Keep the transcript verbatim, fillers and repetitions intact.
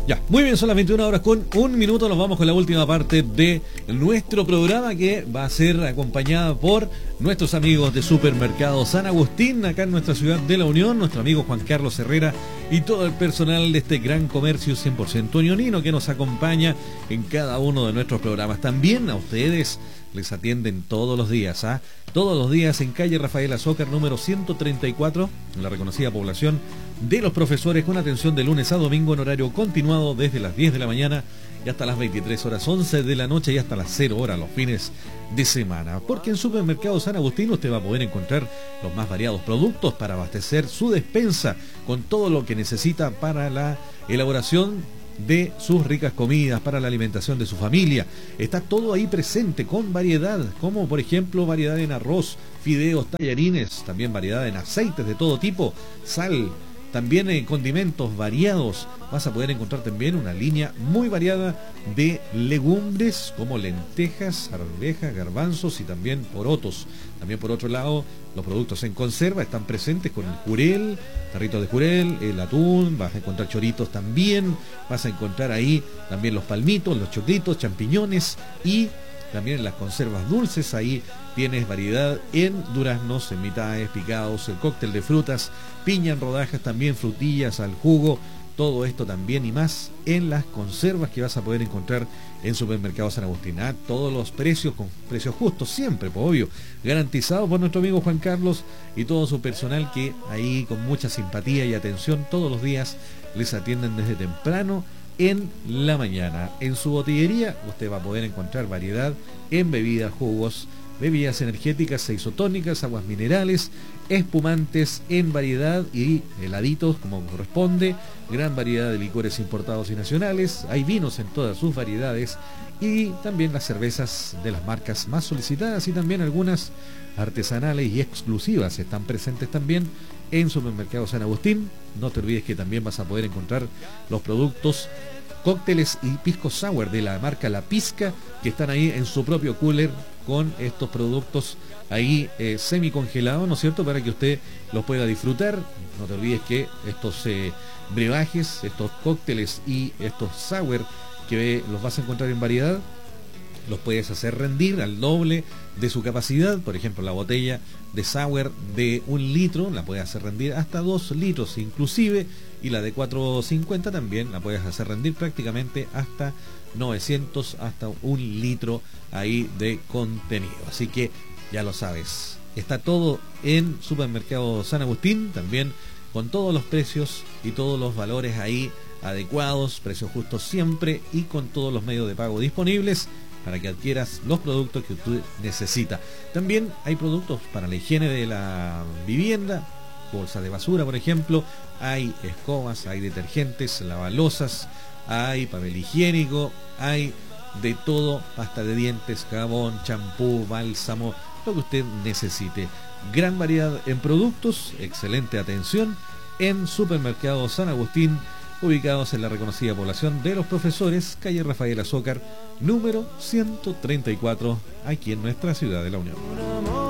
Ya, muy bien, son las veintiuna horas con un minuto. Nos vamos con la última parte de nuestro programa, que va a ser acompañada por nuestros amigos de Supermercado San Agustín, acá en nuestra ciudad de La Unión, nuestro amigo Juan Carlos Herrera y todo el personal de este gran comercio cien por ciento unionino que nos acompaña en cada uno de nuestros programas. También a ustedes les atienden todos los días, ¿ah? Todos los días en calle Rafael Azócar, número ciento treinta y cuatro, en la reconocida población de Los Profesores, con atención de lunes a domingo en horario continuado desde las diez de la mañana y hasta las veintitrés horas, once de la noche y hasta las cero horas los fines de semana. Porque en Supermercado San Agustín usted va a poder encontrar los más variados productos para abastecer su despensa con todo lo que necesita para la elaboración de sus ricas comidas, para la alimentación de su familia. Está todo ahí presente con variedad, como por ejemplo variedad en arroz, fideos, tallarines, también variedad en aceites de todo tipo, sal, también en condimentos variados. Vas a poder encontrar también una línea muy variada de legumbres como lentejas, arvejas, garbanzos y también porotos. También por otro lado, los productos en conserva están presentes con el jurel, tarritos de jurel, el atún, vas a encontrar choritos también, vas a encontrar ahí también los palmitos, los choclitos, champiñones y también en las conservas dulces. Ahí tienes variedad en duraznos, en mitades, picados, el cóctel de frutas, piña en rodajas, también frutillas al jugo. Todo esto también y más en las conservas que vas a poder encontrar en Supermercado San Agustín. ¿Ah? Todos los precios con precios justos, siempre, por obvio, garantizados por nuestro amigo Juan Carlos y todo su personal, que ahí con mucha simpatía y atención todos los días les atienden desde temprano en la mañana. En su botillería usted va a poder encontrar variedad en bebidas, jugos, bebidas energéticas e isotónicas, aguas minerales, espumantes en variedad y heladitos como corresponde, gran variedad de licores importados y nacionales, hay vinos en todas sus variedades y también las cervezas de las marcas más solicitadas y también algunas artesanales y exclusivas están presentes también en Supermercado San Agustín. No te olvides que también vas a poder encontrar los productos cócteles y pisco sour de la marca La Pizca, que están ahí en su propio cooler con estos productos ahí eh, semicongelados, ¿no es cierto?, para que usted los pueda disfrutar. No te olvides que estos eh, brebajes, estos cócteles y estos sour que los vas a encontrar en variedad, los puedes hacer rendir al doble de su capacidad. Por ejemplo, la botella de sour de un litro la puedes hacer rendir hasta dos litros inclusive, y la de cuatro cincuenta también la puedes hacer rendir prácticamente hasta novecientos, hasta un litro ahí de contenido. Así que ya lo sabes, está todo en Supermercado San Agustín, también con todos los precios y todos los valores ahí adecuados, precios justos siempre y con todos los medios de pago disponibles para que adquieras los productos que tú necesitas. También hay productos para la higiene de la vivienda, bolsas de basura, por ejemplo, hay escobas, hay detergentes, lavalosas, hay papel higiénico, hay de todo, pasta de dientes, jabón, champú, bálsamo, lo que usted necesite. Gran variedad en productos, excelente atención en Supermercado San Agustín, ubicados en la reconocida población de Los Profesores, calle Rafael Azócar, número ciento treinta y cuatro, aquí en nuestra ciudad de La Unión.